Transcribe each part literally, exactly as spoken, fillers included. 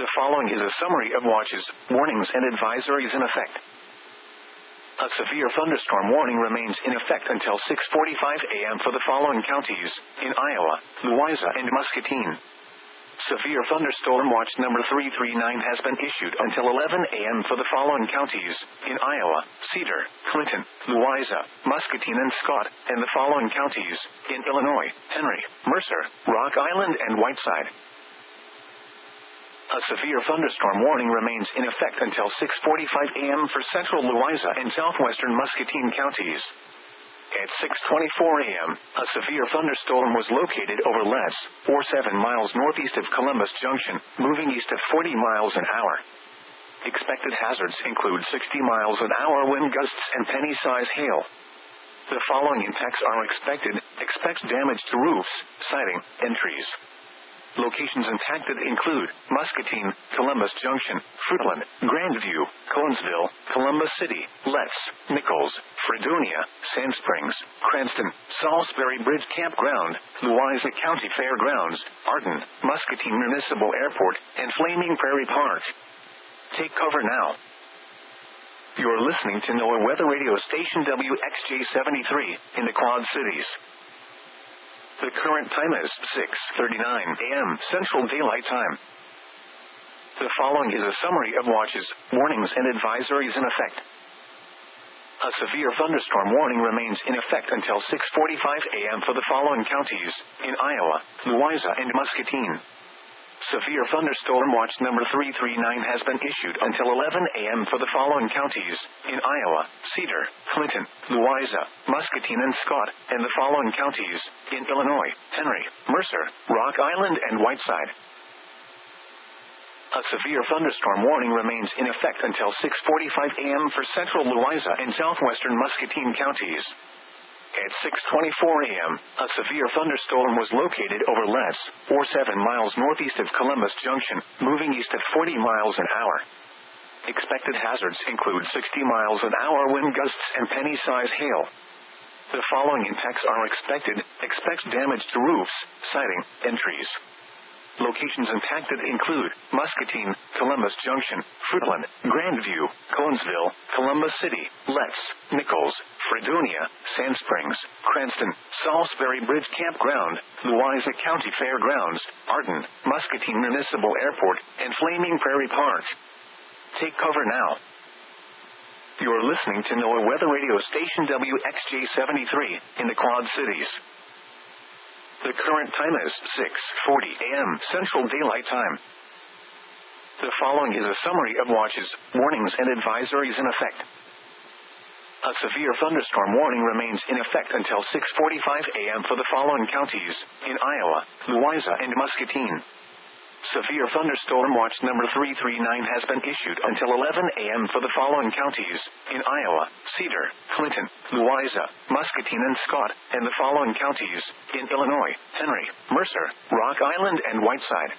The following is a summary of watches, warnings, and advisories in effect. A severe thunderstorm warning remains in effect until six forty-five a.m. for the following counties, in Iowa, Louisa, and Muscatine. Severe thunderstorm watch number three three nine has been issued until eleven a.m. for the following counties, in Iowa, Cedar, Clinton, Louisa, Muscatine, and Scott, and the following counties, in Illinois, Henry, Mercer, Rock Island, and Whiteside. A severe thunderstorm warning remains in effect until six forty-five a.m. for central Louisa and southwestern Muscatine counties. At six twenty-four a.m., a severe thunderstorm was located over Les, forty-seven miles northeast of Columbus Junction, moving east at forty miles an hour. Expected hazards include sixty miles an hour wind gusts and penny-size hail. The following impacts are expected. Expect damage to roofs, siding, and trees. Locations impacted include Muscatine, Columbus Junction, Fruitland, Grandview, Conesville, Columbus City, Letts, Nichols, Fredonia, Sand Springs, Cranston, Salisbury Bridge Campground, Louisa County Fairgrounds, Arden, Muscatine Municipal Airport, and Flaming Prairie Park. Take cover now. You're listening to NOAA Weather Radio Station W X J seventy-three in the Quad Cities. The current time is six thirty-nine a.m. Central Daylight Time. The following is a summary of watches, warnings, and advisories in effect. A severe thunderstorm warning remains in effect until six forty-five a.m. for the following counties, in Iowa, Louisa, and Muscatine. Severe thunderstorm watch number three three nine has been issued until eleven a.m. for the following counties, in Iowa, Cedar, Clinton, Louisa, Muscatine, and Scott, and the following counties, in Illinois, Henry, Mercer, Rock Island, and Whiteside. A severe thunderstorm warning remains in effect until six forty-five a.m. for central Louisa and southwestern Muscatine counties. At six twenty-four a.m., a severe thunderstorm was located over Les, forty-seven miles northeast of Columbus Junction, moving east at forty miles an hour. Expected hazards include sixty miles an hour wind gusts and penny-size hail. The following impacts are expected. Expect damage to roofs, siding, and trees. Locations impacted include Muscatine, Columbus Junction, Fruitland, Grandview, Conesville, Columbus City, Letts, Nichols, Fredonia, Sand Springs, Cranston, Salisbury Bridge Campground, Louisa County Fairgrounds, Arden, Muscatine Municipal Airport, and Flaming Prairie Park. Take cover now. You're listening to NOAA Weather Radio Station W X J seventy-three in the Quad Cities. The current time is six forty a.m. Central Daylight Time. The following is a summary of watches, warnings, and advisories in effect. A severe thunderstorm warning remains in effect until six forty-five a.m. for the following counties, in Iowa, Louisa, and Muscatine. Severe thunderstorm watch number three three nine has been issued until eleven a.m. for the following counties, in Iowa, Cedar, Clinton, Louisa, Muscatine, and Scott, and the following counties, in Illinois, Henry, Mercer, Rock Island, and Whiteside.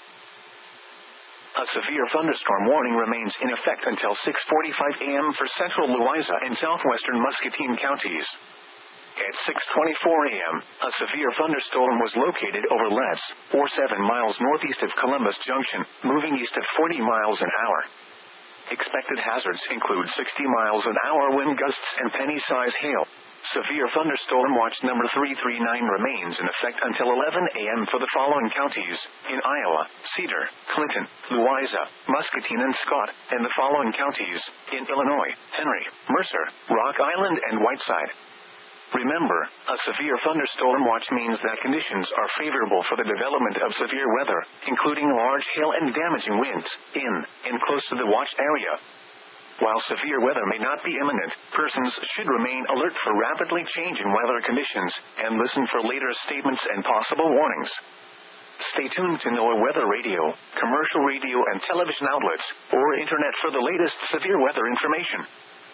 A severe thunderstorm warning remains in effect until six forty-five a.m. for central Louisa and southwestern Muscatine counties. At six twenty-four a.m., a severe thunderstorm was located over Les, forty-seven miles northeast of Columbus Junction, moving east at forty miles an hour. Expected hazards include sixty miles an hour wind gusts and penny-size hail. Severe thunderstorm watch number three three nine remains in effect until eleven a.m. for the following counties, in Iowa, Cedar, Clinton, Louisa, Muscatine, and Scott, and the following counties, in Illinois, Henry, Mercer, Rock Island, and Whiteside. Remember, a severe thunderstorm watch means that conditions are favorable for the development of severe weather, including large hail and damaging winds, in and close to the watch area. While severe weather may not be imminent, persons should remain alert for rapidly changing weather conditions, and listen for later statements and possible warnings. Stay tuned to NOAA Weather Radio, commercial radio and television outlets, or internet for the latest severe weather information.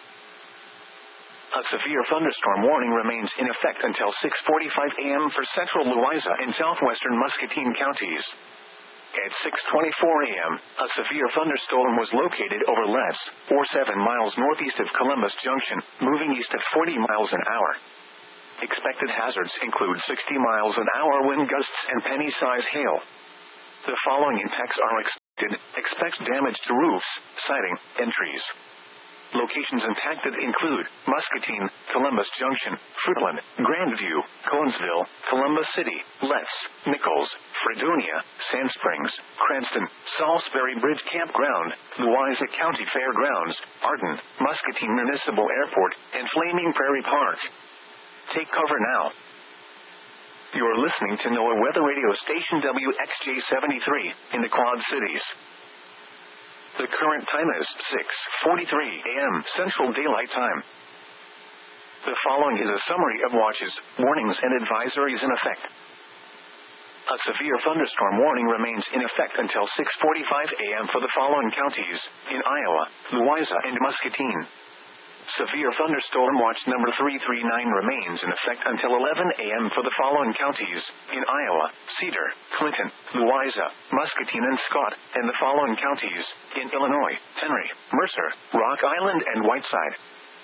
A severe thunderstorm warning remains in effect until six forty-five a.m. for central Louisa and southwestern Muscatine counties. At six twenty-four a.m., a severe thunderstorm was located over Les, forty-seven miles northeast of Columbus Junction, moving east at forty miles an hour. Expected hazards include sixty miles an hour wind gusts and penny-size hail. The following impacts are expected. expects damage to roofs, siding, and trees. Locations impacted include Muscatine, Columbus Junction, Fruitland, Grandview, Conesville, Columbus City, Letts, Nichols, Fredonia, Sand Springs, Cranston, Salisbury Bridge Campground, Louisa County Fairgrounds, Arden, Muscatine Municipal Airport, and Flaming Prairie Park. Take cover now. You're listening to NOAA Weather Radio Station W X J seventy-three in the Quad Cities. The current time is six forty-three a m Central Daylight Time. The following is a summary of watches, warnings, and advisories in effect. A severe thunderstorm warning remains in effect until six forty-five a m for the following counties in Iowa, Louisa, and Muscatine. Severe thunderstorm watch number three three nine remains in effect until eleven a m for the following counties in Iowa, Cedar, Clinton, Louisa, Muscatine, and Scott, and the following counties in Illinois, Henry, Mercer, Rock Island, and Whiteside.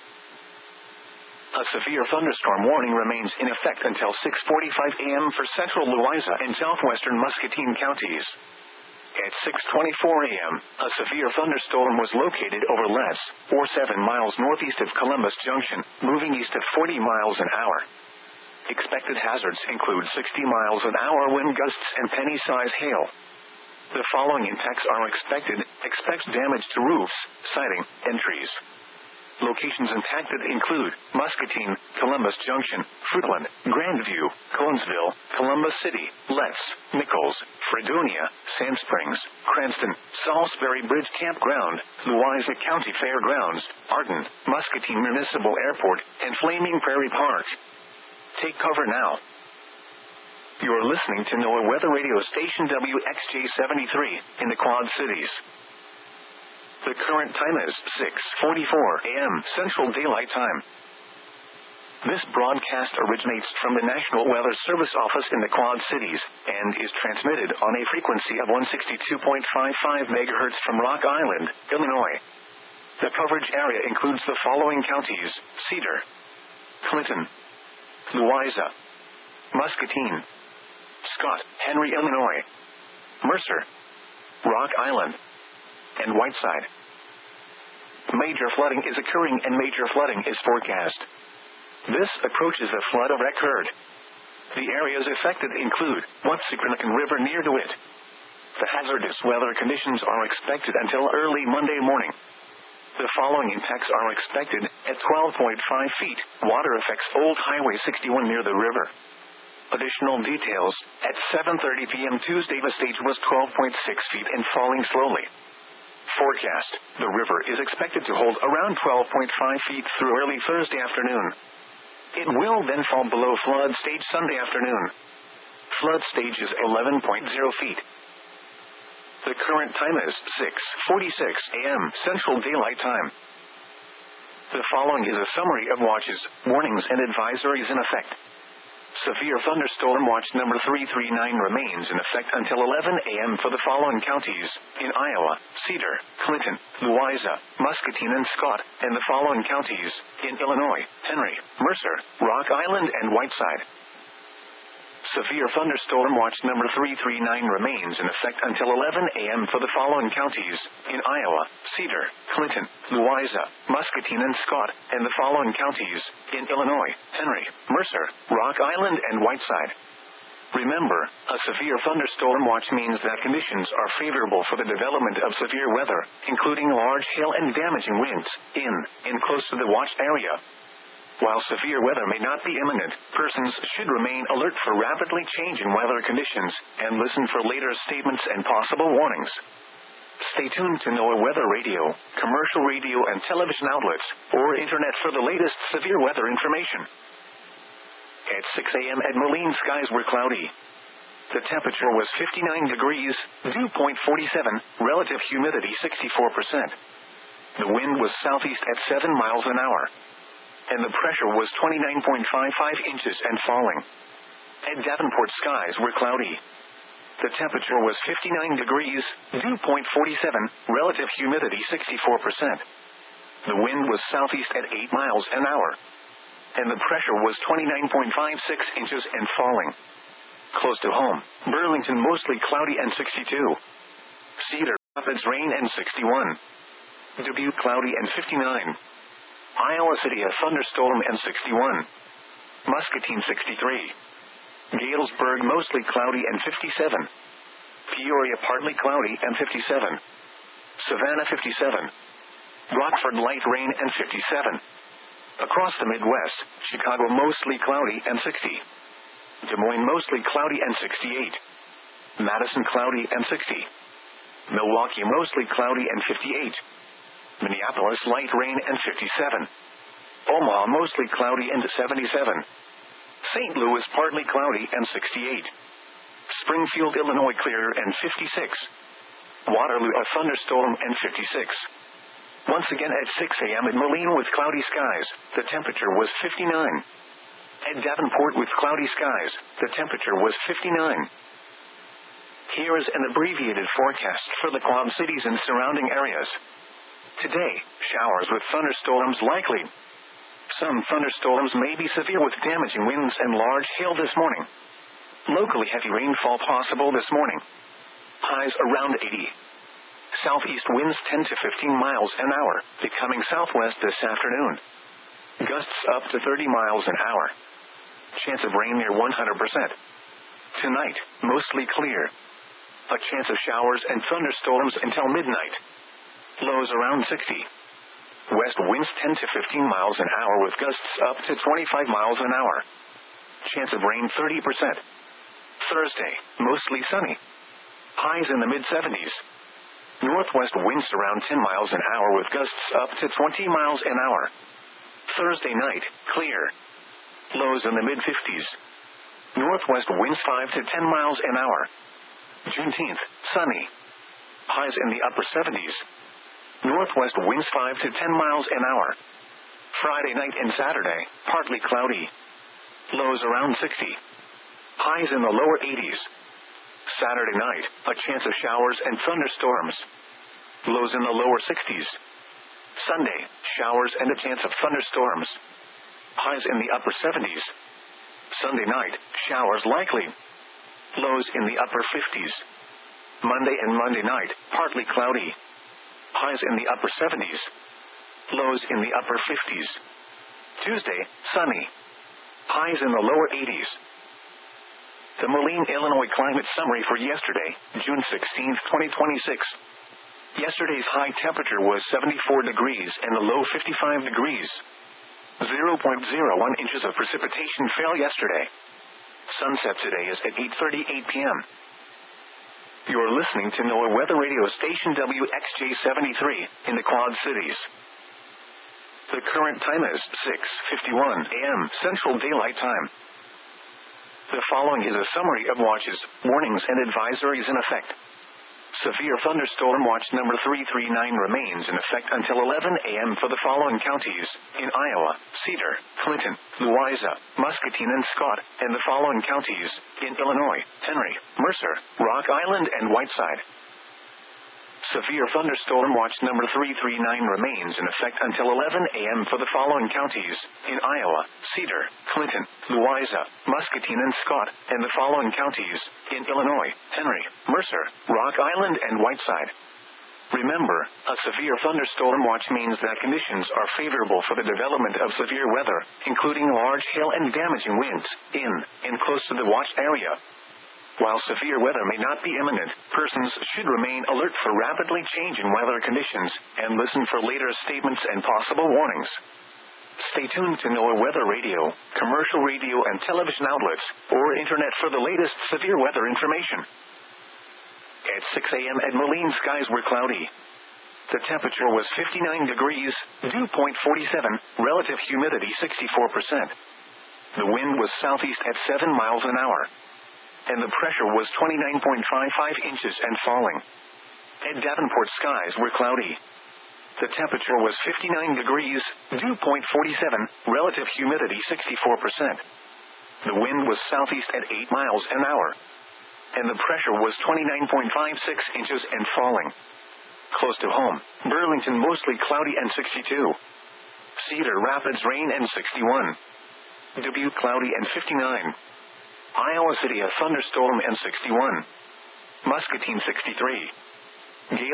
A severe thunderstorm warning remains in effect until six forty-five a m for central Louisa and southwestern Muscatine counties. At six twenty-four a m, a severe thunderstorm was located over Letts, or seven miles northeast of Columbus Junction, moving east at forty miles an hour. Expected hazards include sixty miles an hour wind gusts and penny-size hail. The following impacts are expected: expects damage to roofs, siding, and trees. Locations impacted include Muscatine, Columbus Junction, Fruitland, Grandview, Conesville, Columbus City, Letts, Nichols, Fredonia, Sand Springs, Cranston, Salisbury Bridge Campground, Louisa County Fairgrounds, Arden, Muscatine Municipal Airport, and Flaming Prairie Park. Take cover now. You're listening to NOAA Weather Radio Station W X J seventy-three in the Quad Cities. The current time is six forty-four a m Central Daylight Time. This broadcast originates from the National Weather Service office in the Quad Cities and is transmitted on a frequency of one sixty-two point five five megahertz from Rock Island, Illinois. The coverage area includes the following counties: Cedar, Clinton, Louisa, Muscatine, Scott, Henry, Illinois, Mercer, Rock Island, and Whiteside. Major flooding is occurring and major flooding is forecast. This approaches a flood of occurred. The areas affected include Watsicranacan River near DeWitt. The hazardous weather conditions are expected until early Monday morning. The following impacts are expected: at twelve point five feet, water affects Old Highway sixty-one near the river. Additional details: at seven thirty p m Tuesday the stage was twelve point six feet and falling slowly. Forecast: the river is expected to hold around twelve point five feet through early Thursday afternoon. It will then fall below flood stage Sunday afternoon. Flood stage is eleven point zero feet. The current time is six forty-six a m Central Daylight Time. The following is a summary of watches, warnings, and advisories in effect. Severe thunderstorm watch number three three nine remains in effect until eleven a m for the following counties in Iowa, Cedar, Clinton, Louisa, Muscatine, and Scott, and the following counties in Illinois, Henry, Mercer, Rock Island, and Whiteside. Severe thunderstorm watch number three three nine remains in effect until eleven a m for the following counties in Iowa, Cedar, Clinton, Louisa, Muscatine, and Scott, and the following counties in Illinois, Henry, Mercer, Rock Island, and Whiteside. Remember, a severe thunderstorm watch means that conditions are favorable for the development of severe weather, including large hail and damaging winds, in and close to the watched area. While severe weather may not be imminent, persons should remain alert for rapidly changing weather conditions and listen for later statements and possible warnings. Stay tuned to NOAA Weather Radio, commercial radio and television outlets, or internet for the latest severe weather information. At six a m at Moline, skies were cloudy. The temperature was fifty-nine degrees, dew point forty-seven, relative humidity sixty-four percent. The wind was southeast at seven miles an hour. And the pressure was twenty-nine point five five inches and falling. At Davenport, skies were cloudy. The temperature was fifty-nine degrees, dew point forty-seven, relative humidity sixty-four percent. The wind was southeast at eight miles an hour. And the pressure was twenty-nine point five six inches and falling. Close to home, Burlington mostly cloudy and sixty-two. Cedar Rapids rain and sixty-one. Dubuque cloudy and fifty-nine. Iowa City a thunderstorm and sixty-one. Muscatine sixty-three. Galesburg mostly cloudy and fifty-seven. Peoria partly cloudy and fifty-seven. Savannah fifty-seven. Rockford light rain and fifty-seven. Across the Midwest, Chicago mostly cloudy and sixty. Des Moines mostly cloudy and sixty-eight. Madison cloudy and sixty. Milwaukee mostly cloudy and fifty-eight. Minneapolis light rain and fifty-seven. Omaha mostly cloudy and seventy-seven. Saint Louis partly cloudy and sixty-eight. Springfield, Illinois clear and fifty-six. Waterloo a thunderstorm and fifty-six. Once again at six a.m. in Moline with cloudy skies, the temperature was fifty-nine. At Davenport with cloudy skies, the temperature was fifty-nine. Here is an abbreviated forecast for the Quad Cities and surrounding areas. Today, showers with thunderstorms likely. Some thunderstorms may be severe with damaging winds and large hail this morning. Locally heavy rainfall possible this morning. Highs around eighty. Southeast winds ten to fifteen miles an hour, becoming southwest this afternoon. Gusts up to thirty miles an hour. Chance of rain near one hundred percent. Tonight, mostly clear. A chance of showers and thunderstorms until midnight. Lows around sixty. West winds ten to fifteen miles an hour with gusts up to twenty-five miles an hour. Chance of rain thirty percent. Thursday, mostly sunny. Highs in the mid seventies. Northwest winds around ten miles an hour with gusts up to twenty miles an hour. Thursday night, clear. Lows in the mid fifties. Northwest winds five to ten miles an hour. Juneteenth, sunny. Highs in the upper seventies. Northwest winds five to ten miles an hour. Friday night and Saturday, partly cloudy. Lows around sixty. Highs in the lower eighties. Saturday night, a chance of showers and thunderstorms. Lows in the lower sixties. Sunday, showers and a chance of thunderstorms. Highs in the upper seventies. Sunday night, showers likely. Lows in the upper fifties. Monday and Monday night, partly cloudy. Highs in the upper seventies. Lows in the upper fifties. Tuesday, sunny. Highs in the lower eighties. The Moline, Illinois climate summary for yesterday, June sixteenth, twenty twenty-six. Yesterday's high temperature was seventy-four degrees and the low fifty-five degrees. zero point zero one inches of precipitation fell yesterday. Sunset today is at eight thirty-eight p.m. You're listening to NOAA Weather Radio Station W X J seventy-three in the Quad Cities. The current time is six fifty-one a.m. Central Daylight Time. The following is a summary of watches, warnings, and advisories in effect. Severe thunderstorm watch number three three nine remains in effect until eleven a.m. for the following counties in Iowa: Cedar, Clinton, Louisa, Muscatine, and Scott, and the following counties in Illinois: Henry, Mercer, Rock Island, and Whiteside. Severe thunderstorm watch number three three nine remains in effect until eleven a.m. for the following counties in Iowa: Cedar, Clinton, Louisa, Muscatine, and Scott, and the following counties in Illinois: Henry, Mercer, Rock Island, and Whiteside. Remember, a severe thunderstorm watch means that conditions are favorable for the development of severe weather, including large hail and damaging winds, in and close to the watch area. While severe weather may not be imminent, persons should remain alert for rapidly changing weather conditions and listen for later statements and possible warnings. Stay tuned to NOAA Weather Radio, commercial radio and television outlets, or internet for the latest severe weather information. At six a.m. at Moline, skies were cloudy. The temperature was fifty-nine degrees, dew point forty-seven, relative humidity sixty-four percent. The wind was southeast at seven miles an hour. And the pressure was twenty-nine point five five inches and falling. At Davenport, skies were cloudy. The temperature was fifty-nine degrees, dew point forty-seven, relative humidity sixty-four percent. The wind was southeast at eight miles an hour. And the pressure was twenty-nine point five six inches and falling. Close to home, Burlington mostly cloudy and sixty-two. Cedar Rapids rain and sixty-one. Dubuque cloudy and fifty-nine. Iowa City a thunderstorm and sixty-one. Muscatine sixty-three. Gale